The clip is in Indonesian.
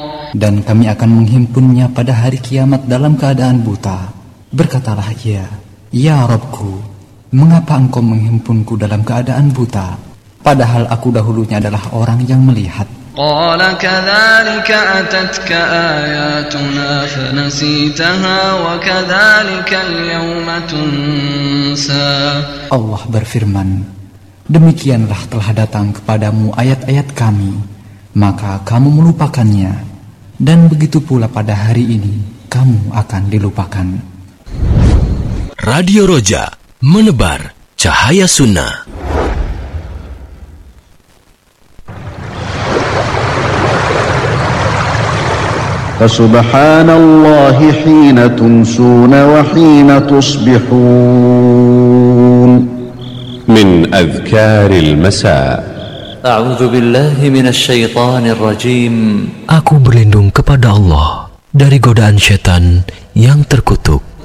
Dan kami akan menghimpunnya pada hari kiamat dalam keadaan buta. Berkatalah ia, "Ya Rabbku, mengapa engkau menghimpunku dalam keadaan buta, padahal aku dahulunya adalah orang yang melihat?" قال كذلك أتتك آياتنا فنسيتها وكذلك اليوم تنسى. Allah berfirman, "Demikianlah telah datang kepadamu ayat-ayat kami, maka kamu melupakannya, dan begitu pula pada hari ini kamu akan dilupakan." Radio Roja, menebar cahaya sunnah. فسبحان الله حين تمسون وحين تصبحون. من أذكار المساء. أعوذ بالله من الشيطان الرجيم. Aku berlindung kepada Allah dari godaan setan yang terkutuk.